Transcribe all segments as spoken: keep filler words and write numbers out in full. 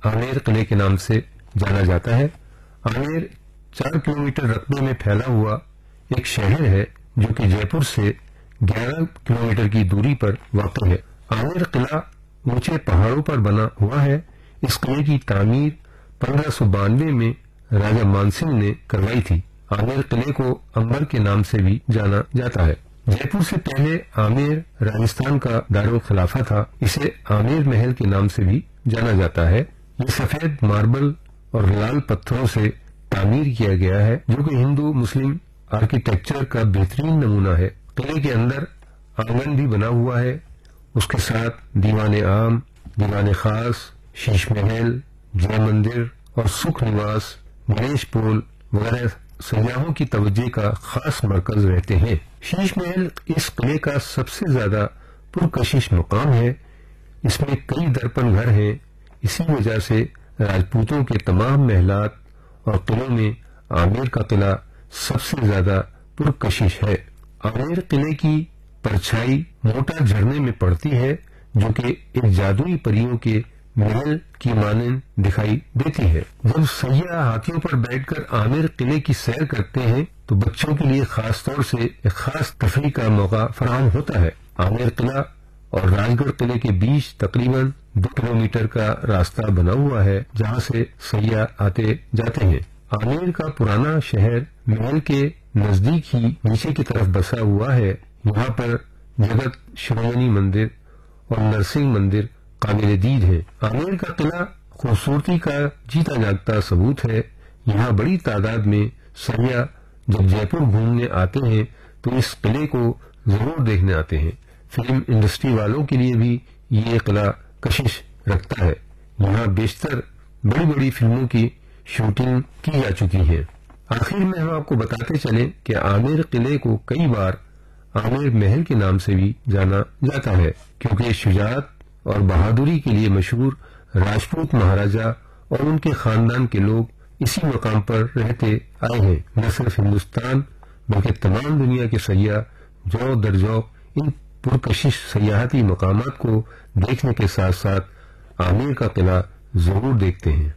आमेर किले के नाम से जाना जाता है। आमेर चार किलोमीटर रकबे में फैला हुआ एक शहर है जो कि जयपुर से ग्यारह किलोमीटर की दूरी पर वाक़ है। आमेर किला ऊंचे पहाड़ों पर बना हुआ है। इस किले की तामीर पंद्रह सौ बानवे में राजा मानसिंह ने करवाई थी। आमेर किले को अंबर के नाम से भी जाना जाता है। जयपुर से पहले आमेर राजस्थान का दारुल खिलाफा था। इसे आमेर महल के नाम से भी जाना जाता है। ये सफेद मार्बल और लाल पत्थरों से तामीर किया गया है जो कि हिंदू मुस्लिम आर्किटेक्चर का बेहतरीन नमूना है। किले के अंदर आंगन भी बना हुआ है। उसके साथ दीवाने आम, दीवाने खास, शीश महल, जय मंदिर और सुख निवास, गणेश पोल वगैरह सयाहों की तवज्जो का खास मरकज रहते हैं। शीश महल इस किले का सबसे ज्यादा पुरकशिश मकाम है। इसमें कई दर्पण घर हैं। इसी वजह से राजपूतों के तमाम महलात और किलों में आमेर का किला सबसे ज्यादा पुरकशिश है। आमेर किले की परछाई मोटा झरने में पड़ती है जो कि एक जादुई परियों के महल की मानंद दिखाई देती है। जब सैयाह हाथियों पर बैठकर आमेर किले की सैर करते हैं तो बच्चों के लिए खास तौर से एक खास तफरीह का मौका फराहम होता है। आमेर किला और राजगढ़ किले के बीच तकरीबन दो किलोमीटर का रास्ता बना हुआ है जहां से सैयाह आते जाते हैं। आमेर का पुराना शहर महल के नजदीक ही नीचे की तरफ बसा हुआ है। यहाँ पर जगत शिरोमणि मंदिर और नरसिंह मंदिर काबिल दीद है। आमेर का किला खूबसूरती का जीता जागता सबूत है। यहाँ बड़ी तादाद में सैयाह जब जयपुर घूमने आते हैं तो इस किले को जरूर देखने आते हैं। फिल्म इंडस्ट्री वालों के लिए भी ये किला कशिश रखता है। यहाँ बेशतर बड़ी बड़ी फिल्मों की शूटिंग की जा चुकी है। आखिर में हम आपको बताते चले कि आमेर किले को कई बार आमेर महल के नाम से भी जाना जाता है क्योंकि शुजाअत और बहादुरी के लिए मशहूर राजपूत महाराजा और उनके खानदान के लोग इसी मकाम पर रहते आए हैं। न सिर्फ हिंदुस्तान बल्कि तमाम दुनिया के सैयाह जौ दर जौ इन पुरकशिश सयाहती मकामात को देखने के साथ साथ आमेर का किला जरूर देखते हैं।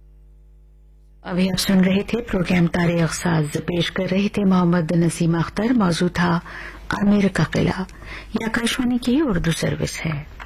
अभी आप सुन रहे थे प्रोग्राम तारे अक्साज, पेश कर रहे थे मोहम्मद नसीम अख्तर। मौजूद था आमेर का किला। यह आकाशवाणी की उर्दू सर्विस है।